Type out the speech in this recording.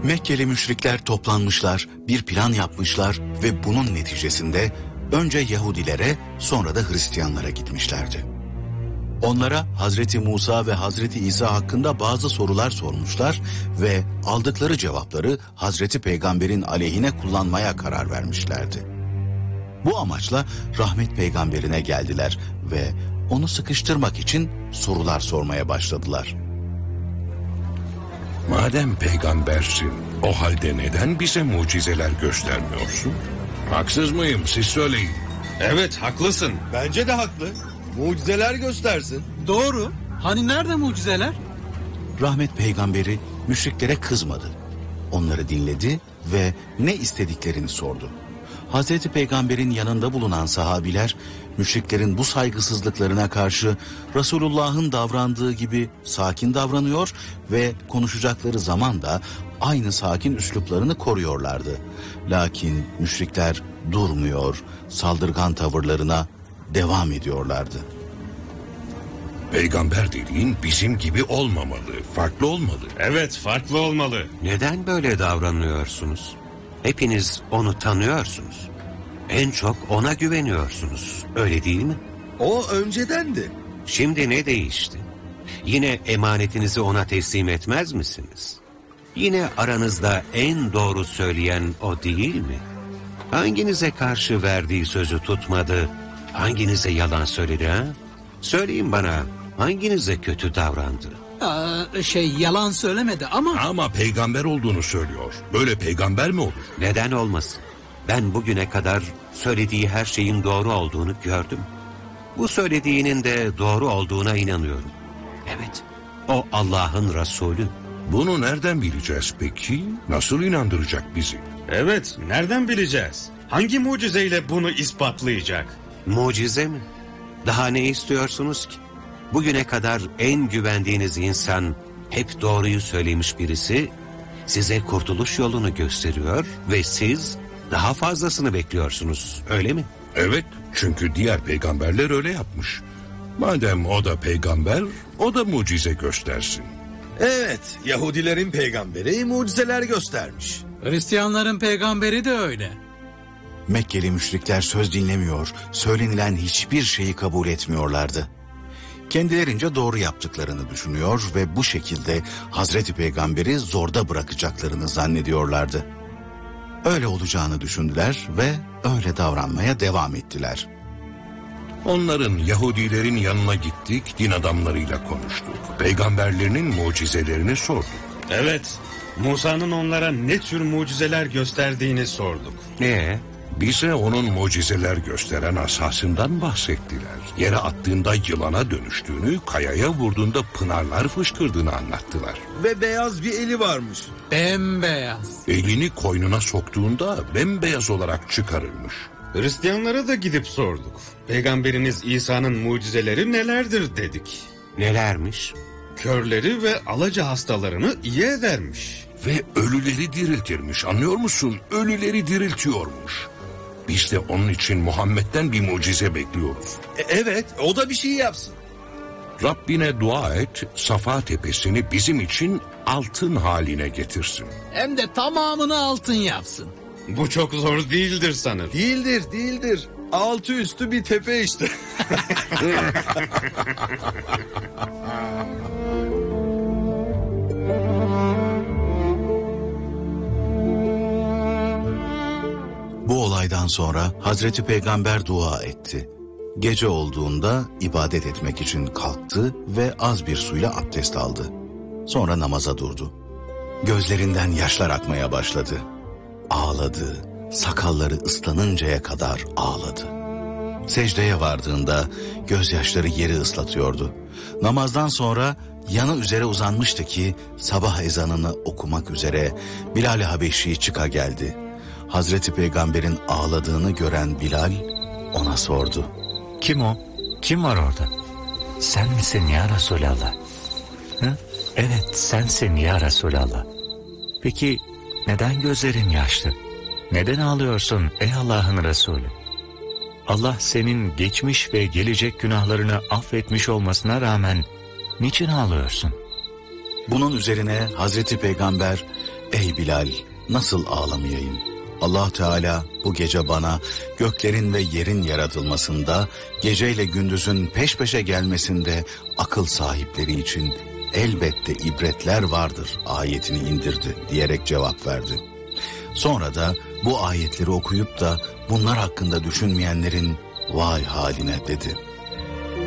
Mekkeli müşrikler toplanmışlar, bir plan yapmışlar ve bunun neticesinde önce Yahudilere sonra da Hristiyanlara gitmişlerdi. Onlara Hazreti Musa ve Hazreti İsa hakkında bazı sorular sormuşlar ve aldıkları cevapları Hazreti Peygamber'in aleyhine kullanmaya karar vermişlerdi. Bu amaçla rahmet peygamberine geldiler ve onu sıkıştırmak için sorular sormaya başladılar. Madem peygambersin, o halde neden bize mucizeler göstermiyorsun? Haksız mıyım, siz söyleyin. Evet, haklısın. Bence de haklı. Mucizeler göstersin. Doğru. Hani nerede mucizeler? Rahmet peygamberi müşriklere kızmadı. Onları dinledi ve ne istediklerini sordu. Hazreti Peygamber'in yanında bulunan sahabiler, müşriklerin bu saygısızlıklarına karşı Resulullah'ın davrandığı gibi sakin davranıyor ve konuşacakları zaman da aynı sakin üsluplarını koruyorlardı. Lakin müşrikler durmuyor, saldırgan tavırlarına devam ediyorlardı. Peygamber dediğin bizim gibi olmamalı, farklı olmalı. Evet, farklı olmalı. Neden böyle davranıyorsunuz? Hepiniz onu tanıyorsunuz. En çok ona güveniyorsunuz. Öyle değil mi? O öncedendi. Şimdi ne değişti? Yine emanetinizi ona teslim etmez misiniz? Yine aranızda en doğru söyleyen o değil mi? Hanginize karşı verdiği sözü tutmadı? Hanginize yalan söyledi ha? Söyleyin bana, hanginize kötü davrandı? Yalan söylemedi ama... Ama peygamber olduğunu söylüyor. Böyle peygamber mi olur? Neden olmasın? Ben bugüne kadar söylediği her şeyin doğru olduğunu gördüm. Bu söylediğinin de doğru olduğuna inanıyorum. Evet, o Allah'ın Resulü. Bunu nereden bileceğiz peki? Nasıl inandıracak bizi? Evet, nereden bileceğiz? Hangi mucizeyle bunu ispatlayacak? Mucize mi? Daha ne istiyorsunuz ki? Bugüne kadar en güvendiğiniz insan, hep doğruyu söylemiş birisi, size kurtuluş yolunu gösteriyor ve siz daha fazlasını bekliyorsunuz, öyle mi? Evet, çünkü diğer peygamberler öyle yapmış. Madem o da peygamber, o da mucize göstersin. Evet, Yahudilerin peygamberi mucizeler göstermiş. Hristiyanların peygamberi de öyle. Mekkeli müşrikler söz dinlemiyor, söylenilen hiçbir şeyi kabul etmiyorlardı. Kendilerince doğru yaptıklarını düşünüyor ve bu şekilde Hazreti Peygamber'i zorda bırakacaklarını zannediyorlardı. Öyle olacağını düşündüler ve öyle davranmaya devam ettiler. Onların, Yahudilerin yanına gittik, din adamlarıyla konuştuk. Peygamberlerinin mucizelerini sorduk. Evet, Musa'nın onlara ne tür mucizeler gösterdiğini sorduk. Bize onun mucizeler gösteren asasından bahsettiler. Yere attığında yılana dönüştüğünü, kayaya vurduğunda pınarlar fışkırdığını anlattılar. Ve beyaz bir eli varmış. Bembeyaz. Elini koynuna soktuğunda bembeyaz olarak çıkarılmış. Hristiyanlara da gidip sorduk. Peygamberiniz İsa'nın mucizeleri nelerdir dedik. Nelermiş? Körleri ve alaca hastalarını iyi edermiş. Ve ölüleri diriltirmiş, anlıyor musun? Ölüleri diriltiyormuş. Biz de onun için Muhammed'den bir mucize bekliyoruz. Evet, o da bir şey yapsın. Rabbine dua et, Safa tepesini bizim için altın haline getirsin. Hem de tamamını altın yapsın. Bu çok zor değildir sanırım. Değildir. Altı üstü bir tepe işte. Bu olaydan sonra Hazreti Peygamber dua etti. Gece olduğunda ibadet etmek için kalktı ve az bir suyla abdest aldı. Sonra namaza durdu. Gözlerinden yaşlar akmaya başladı. Ağladı, sakalları ıslanıncaya kadar ağladı. Secdeye vardığında gözyaşları yeri ıslatıyordu. Namazdan sonra yanı üzere uzanmıştı ki sabah ezanını okumak üzere Bilal-i Habeşi çıka geldi. Hazreti Peygamber'in ağladığını gören Bilal ona sordu. Kim o? Kim var orada? Sen misin ya Resulallah? Hı? Evet, sensin ya Resulallah. Peki neden gözlerin yaşlı? Neden ağlıyorsun ey Allah'ın Resulü? Allah senin geçmiş ve gelecek günahlarını affetmiş olmasına rağmen niçin ağlıyorsun? Bunun üzerine Hazreti Peygamber Ey Bilal, nasıl ağlamayayım? Allah Teala bu gece bana göklerin ve yerin yaratılmasında, geceyle gündüzün peş peşe gelmesinde akıl sahipleri için elbette ibretler vardır ayetini indirdi diyerek cevap verdi. Sonra da bu ayetleri okuyup da bunlar hakkında düşünmeyenlerin vay haline dedi.